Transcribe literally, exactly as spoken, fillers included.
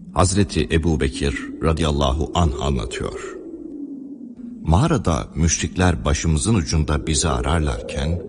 Hazreti Ebubekir radıyallahu anh anlatıyor. Mağarada müşrikler başımızın ucunda bizi ararlarken